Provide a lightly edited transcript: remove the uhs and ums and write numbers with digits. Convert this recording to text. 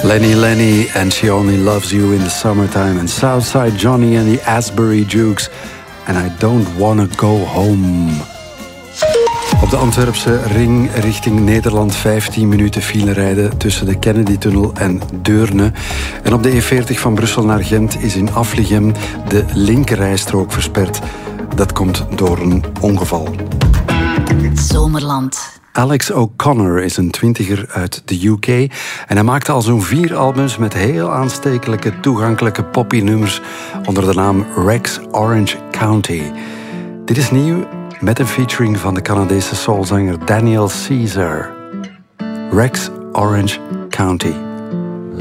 Lenny and She Only Loves You in the Summertime. En Southside Johnny and the Asbury Jukes. And I Don't Wanna Go Home. Op de Antwerpse ring richting Nederland 15 minuten file rijden tussen de Kennedy-tunnel en Deurne. En op de E40 van Brussel naar Gent is in Affligem de linkerrijstrook versperd. Dat komt door een ongeval. Zomerland. Alex O'Connor is een 20er uit de UK en hij maakte al zo'n 4 albums met heel aanstekelijke, toegankelijke poppy-nummers onder de naam Rex Orange County. Dit is nieuw met een featuring van de Canadese soulzanger Daniel Caesar. Rex Orange County.